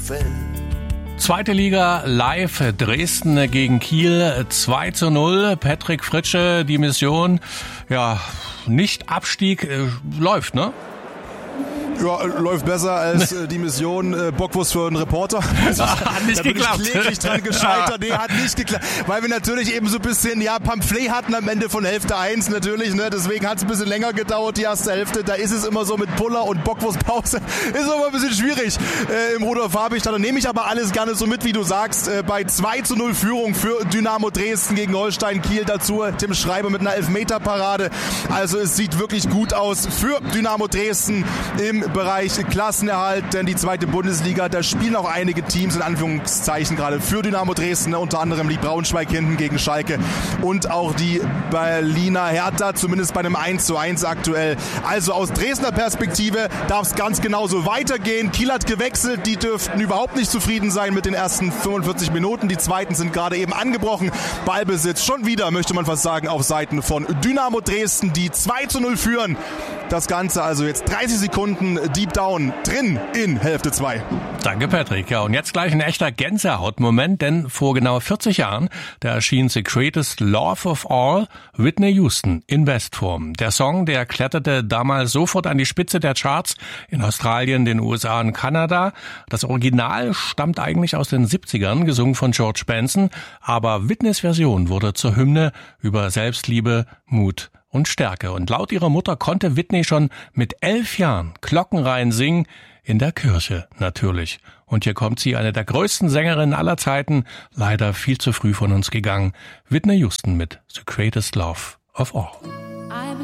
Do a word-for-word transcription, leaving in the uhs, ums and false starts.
gefällt. Zweite Liga live, Dresden gegen Kiel, zwei zu null. Patrick Fritsche, die Mission, ja, nicht Abstieg, äh, läuft, ne? Ja, läuft besser als äh, die Mission äh, Bockwurst für einen Reporter. Hat nicht da bin geklappt. ich kläglich dran gescheitert. Nee, hat nicht geklappt. Weil wir natürlich eben so ein bisschen, ja, Pamphlet hatten am Ende von Hälfte eins natürlich, ne? Deswegen hat es ein bisschen länger gedauert, die erste Hälfte. Da ist es immer so mit Puller und Bockwurstpause. Ist immer ein bisschen schwierig äh, im Rudolf Habich. Da nehme ich aber alles gerne so mit, wie du sagst. Äh, bei zwei zu null Führung für Dynamo Dresden gegen Holstein Kiel dazu. Tim Schreiber mit einer Elfmeterparade. Also es sieht wirklich gut aus für Dynamo Dresden im Bereich Klassenerhalt, denn die zweite Bundesliga, da spielen auch einige Teams in Anführungszeichen gerade für Dynamo Dresden, unter anderem die Braunschweig hinten gegen Schalke und auch die Berliner Hertha, zumindest bei einem eins zu eins aktuell. Also aus Dresdner Perspektive darf es ganz genauso weitergehen. Kiel hat gewechselt, die dürften überhaupt nicht zufrieden sein mit den ersten fünfundvierzig Minuten. Die zweiten sind gerade eben angebrochen. Ballbesitz schon wieder, möchte man fast sagen, auf Seiten von Dynamo Dresden, die zwei zu null führen. Das Ganze also jetzt dreißig Sekunden Deep Down drin in Hälfte zwei. Danke, Patrick. Ja, und jetzt gleich ein echter Gänsehautmoment, denn vor genau vierzig Jahren, da erschien The Greatest Love of All, Whitney Houston in Bestform. Der Song, der kletterte damals sofort an die Spitze der Charts in Australien, den U S A und Kanada. Das Original stammt eigentlich aus den siebzigern, gesungen von George Benson, aber Whitneys Version wurde zur Hymne über Selbstliebe, Mut und Stärke. Und laut ihrer Mutter konnte Whitney schon mit elf Jahren glockenrein singen, in der Kirche natürlich. Und hier kommt sie, eine der größten Sängerinnen aller Zeiten, leider viel zu früh von uns gegangen, Whitney Houston mit The Greatest Love of All.